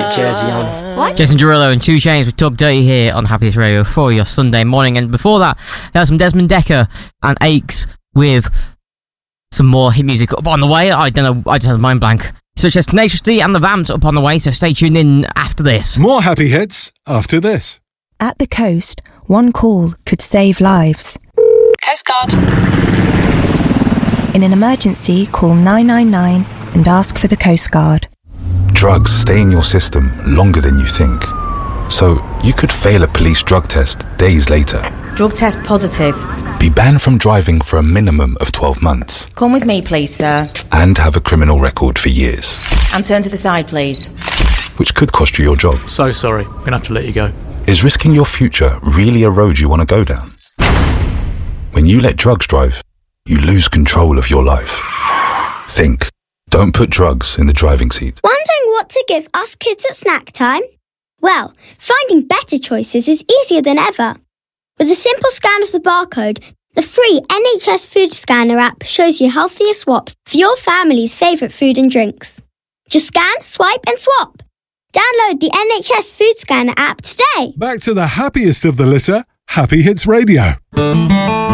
that jersey on. What? Jason Derulo and 2 Chainz with Talk Dirty here on Happiest Radio for your Sunday morning. And before that, there was some Desmond Dekker and Aches with some more hit music up on the way. I don't know, I just had a mind blank. Such as Tenacious D and the Vamps up on the way, so stay tuned in after this. More happy hits after this. At the coast, one call could save lives. Coast Guard. In an emergency, call 999 and ask for the Coast Guard. Drugs stay in your system longer than you think. So you could fail a police drug test days later. Drug test positive. Be banned from driving for a minimum of 12 months. Come with me, please, sir. And have a criminal record for years. And turn to the side, please. Which could cost you your job. So sorry, I'm going to have to let you go. Is risking your future really a road you want to go down? When you let drugs drive, you lose control of your life. Think. Don't put drugs in the driving seat. Wondering what to give us kids at snack time? Well, finding better choices is easier than ever. With a simple scan of the barcode, the free NHS Food Scanner app shows you healthier swaps for your family's favourite food and drinks. Just scan, swipe and swap. Download the NHS Food Scanner app today. Back to the happiest of the litter, Happy Hits Radio.